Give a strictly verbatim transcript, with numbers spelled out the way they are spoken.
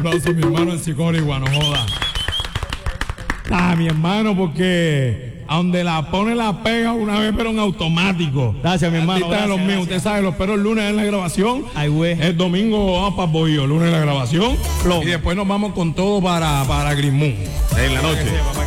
aplauso a mi hermano en Sicórigua, no joda. Ah, mi hermano, porque a donde la pone la pega una vez, pero en automático. Gracias, mi hermano. Artista de los míos, usted sabe, lo espero el lunes en la grabación. Ay, güey. El domingo vamos para Bohío, el lunes en la grabación. Plomo. Y después nos vamos con todo para, para Green Moon en la noche.